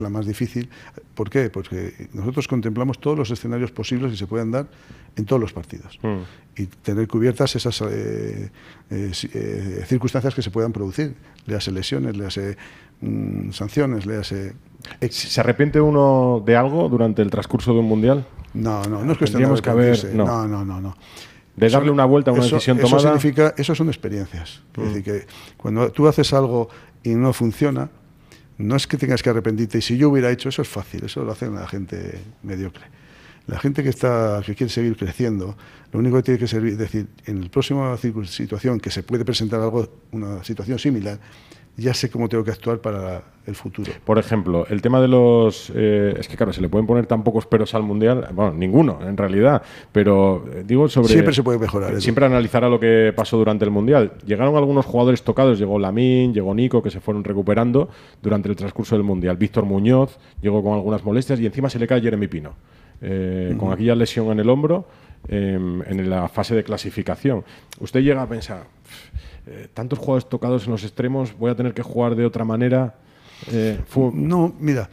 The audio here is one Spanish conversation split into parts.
la más difícil. ¿Por qué? Porque nosotros contemplamos todos los escenarios posibles que se puedan dar en todos los partidos y tener cubiertas esas circunstancias que se puedan producir, léase lesiones, léase sanciones, léase... ¿Se arrepiente uno de algo durante el transcurso de un mundial? No es cuestión de arrepentirse. No. De darle una vuelta a una decisión tomada. Eso son experiencias. Es decir, que cuando tú haces algo y no funciona, no es que tengas que arrepentirte. Y si yo hubiera hecho eso, es fácil. Eso lo hace la gente mediocre. La gente que quiere seguir creciendo, lo único que tiene que ser decir, en la próxima situación que se puede presentar una situación similar, ya sé cómo tengo que actuar para el futuro. Por ejemplo, el tema de los... es que claro, se le pueden poner tan pocos peros al Mundial, bueno, ninguno en realidad, pero digo sobre... Siempre se puede mejorar. Siempre analizará lo que pasó durante el Mundial. Llegaron algunos jugadores tocados, llegó Lamine, llegó Nico, que se fueron recuperando durante el transcurso del Mundial. Víctor Muñoz llegó con algunas molestias y encima se le cae Jeremy Pino, con aquella lesión en el hombro en la fase de clasificación. Usted llega a pensar... tantos jugadores tocados en los extremos, voy a tener que jugar de otra manera. No, mira,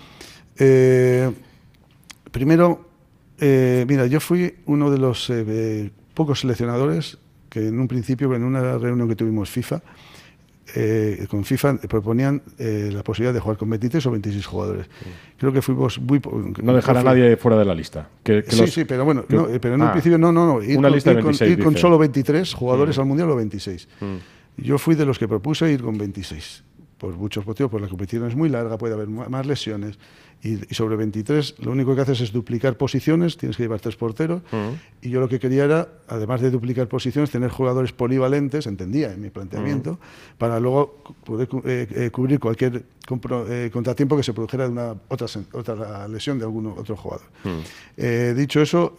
primero, mira, yo fui uno de los pocos seleccionadores que en un principio, en una reunión que tuvimos con FIFA proponían la posibilidad de jugar con 23 o 26 jugadores. Creo que fuimos muy... No dejar a nadie fuera de la lista. Sí, pero bueno, pero en un principio no. Ir con solo 23 jugadores al Mundial o 26. Yo fui de los que propuse ir con 26, por muchos motivos, porque la competición es muy larga, puede haber más lesiones, y sobre 23 lo único que haces es duplicar posiciones, tienes que llevar 3 porteros, y yo lo que quería era, además de duplicar posiciones, tener jugadores polivalentes, entendía en mi planteamiento, para luego poder cubrir cualquier contratiempo que se produjera de otra lesión de algún otro jugador. Dicho eso,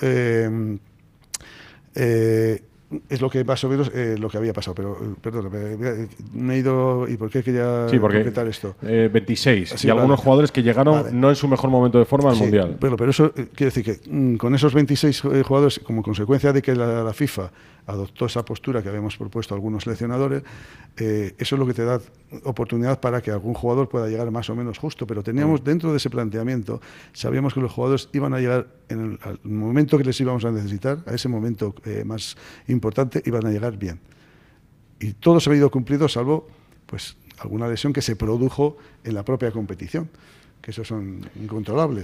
es lo que más o menos lo que había pasado, pero perdón, me he ido. ¿Y por qué quería completar esto? 26 y algunos jugadores que llegaron no en su mejor momento de forma al Mundial. Pero eso quiere decir que con esos 26 jugadores, como consecuencia de que la FIFA adoptó esa postura que habíamos propuesto a algunos seleccionadores, eso es lo que te da oportunidad para que algún jugador pueda llegar más o menos justo, pero teníamos dentro de ese planteamiento, sabíamos que los jugadores iban a llegar al momento que les íbamos a necesitar, a ese momento más importante, iban a llegar bien. Y todo se ha ido cumplido, salvo pues alguna lesión que se produjo en la propia competición, que esos son incontrolables.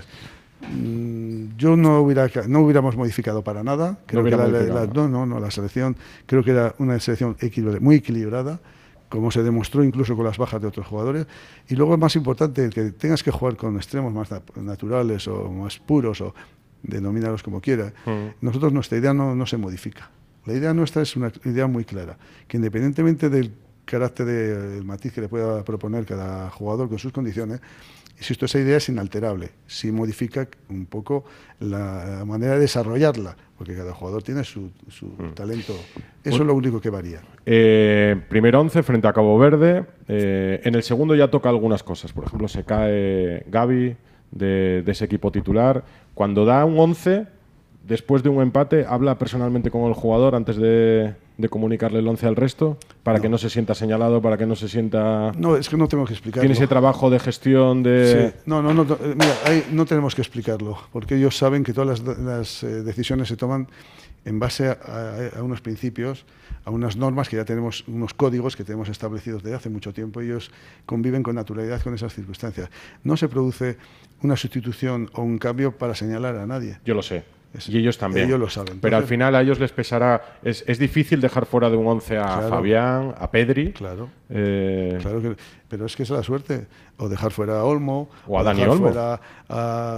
Yo no hubiéramos modificado para nada. Creo que la selección creo que era una selección muy equilibrada, como se demostró incluso con las bajas de otros jugadores. Y luego, más importante, que tengas que jugar con extremos más naturales o más puros, o denominarlos como quieras. Nosotros, nuestra idea no se modifica. La idea nuestra es una idea muy clara, que independientemente del carácter del matiz que le pueda proponer cada jugador con sus condiciones, insisto, esa idea es inalterable. Sí modifica un poco la manera de desarrollarla, porque cada jugador tiene su talento. Eso es lo único que varía. Primer 11 frente a Cabo Verde. En el segundo ya toca algunas cosas. Por ejemplo, se cae Gavi de ese equipo titular. Cuando da un 11, después de un empate, ¿habla personalmente con el jugador antes de comunicarle el 11 al resto? Para que no se sienta señalado, para que no se sienta... No, es que no tengo que explicarlo. ¿Tiene ese trabajo de gestión de...? Sí. Mira, no tenemos que explicarlo, porque ellos saben que todas las decisiones se toman en base a unos principios, a unas normas que ya tenemos, unos códigos que tenemos establecidos desde hace mucho tiempo. Ellos conviven con naturalidad con esas circunstancias. No se produce una sustitución o un cambio para señalar a nadie. Yo lo sé. Y ellos también. Ellos lo saben. Entonces, pero al final a ellos les pesará... Es difícil dejar fuera de un 11 a Fabián, a Pedri. Claro. Claro que, pero es que es la suerte. O dejar fuera a Olmo. O a Dani Olmo. Fuera a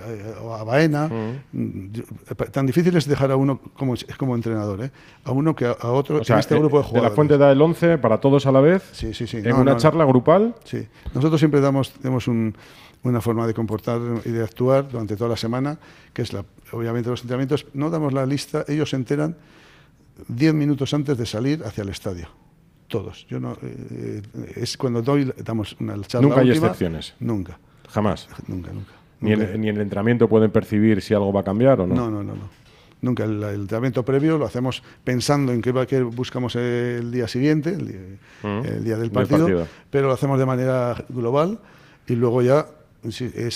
Baena. Tan difícil es dejar a uno como entrenador, a uno que a otro, o sea, en este grupo de jugadores. De la Fuente da el 11 para todos a la vez. Sí. En una charla grupal. Sí. Nosotros siempre tenemos una forma de comportar y de actuar durante toda la semana, que es obviamente los entrenamientos. No damos la lista, ellos se enteran 10 minutos antes de salir hacia el estadio. Todos. Yo no, es cuando damos una charla. Nunca hay última, excepciones. Nunca. Jamás. Nunca. Ni en el entrenamiento pueden percibir si algo va a cambiar o no. No. Nunca. El entrenamiento previo lo hacemos pensando en qué buscamos el día siguiente, el día del partido, pero lo hacemos de manera global y luego ya sí,